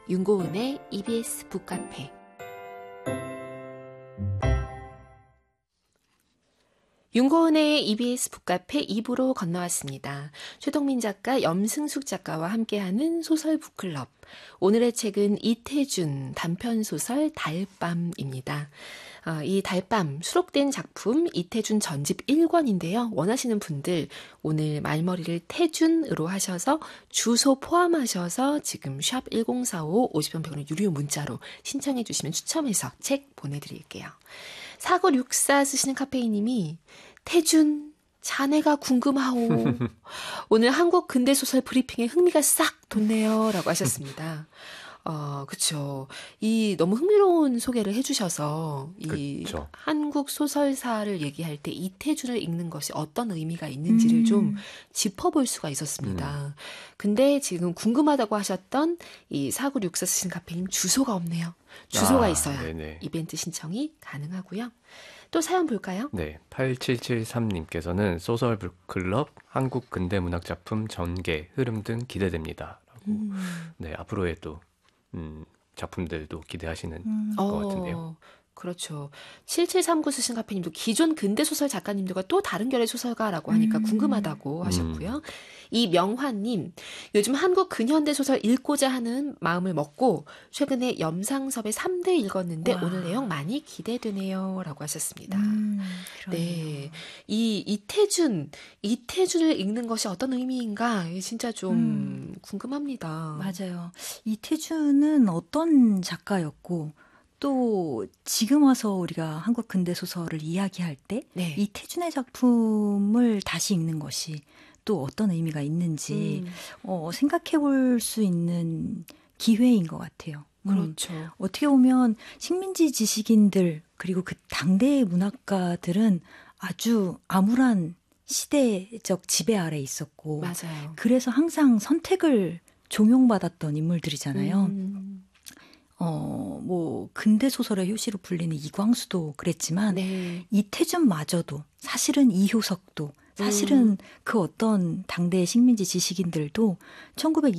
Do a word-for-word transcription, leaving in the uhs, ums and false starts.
윤고은의 이비에스 북카페. 윤고은의 이비에스 북카페 이 부로 건너왔습니다. 최동민 작가, 염승숙 작가와 함께하는 소설 북클럽. 오늘의 책은 이태준 단편소설 달밤입니다. 어, 이 달밤 수록된 작품 이태준 전집 일 권인데요. 원하시는 분들 오늘 말머리를 태준으로 하셔서 주소 포함하셔서 지금 샵 일공사오 오십 원 백 원의 유료 문자로 신청해 주시면 추첨해서 책 보내드릴게요. 사구육사 쓰시는 카페이님이 태준 자네가 궁금하오. 오늘 한국 근대소설 브리핑에 흥미가 싹 돋네요. 라고 하셨습니다. 어, 그쵸. 이 너무 흥미로운 소개를 해주셔서 이 그쵸. 한국 소설사를 얘기할 때 이태준을 읽는 것이 어떤 의미가 있는지를 음. 좀 짚어볼 수가 있었습니다. 음. 근데 지금 궁금하다고 하셨던 이 사구육사 쓰신 카페님 주소가 없네요. 주소가 아, 있어야 네네. 이벤트 신청이 가능하고요. 또 사연 볼까요? 네, 팔칠칠삼님께서는 소설 북클럽 한국 근대문학 작품 전개, 흐름 등 기대됩니다. 라고. 음. 네, 앞으로의 또 음, 작품들도 기대하시는 음. 것 어, 같은데요. 그렇죠. 칠칠삼구 쓰신 카페님도 기존 근대소설 작가님들과 또 다른 결의 소설가라고 하니까 음. 궁금하다고 하셨고요. 음. 이 명화님, 요즘 한국 근현대 소설 읽고자 하는 마음을 먹고 최근에 염상섭의 삼 대 읽었는데 와. 오늘 내용 많이 기대되네요. 라고 하셨습니다. 음, 네, 이 이태준, 이태준을 읽는 것이 어떤 의미인가 진짜 좀 음. 궁금합니다. 맞아요. 이태준은 어떤 작가였고 또 지금 와서 우리가 한국 근대소설을 이야기할 때 네. 이태준의 작품을 다시 읽는 것이 또 어떤 의미가 있는지 음. 어, 생각해 볼 수 있는 기회인 것 같아요. 그렇죠. 음, 어떻게 보면 식민지 지식인들 그리고 그 당대의 문학가들은 아주 암울한 시대적 지배 아래 있었고 맞아요. 그래서 항상 선택을 종용받았던 인물들이잖아요. 음. 어, 뭐 근대 소설의 효시로 불리는 이광수도 그랬지만 네. 이태준마저도 사실은 이효석도 사실은 음. 그 어떤 당대의 식민지 지식인들도 천구백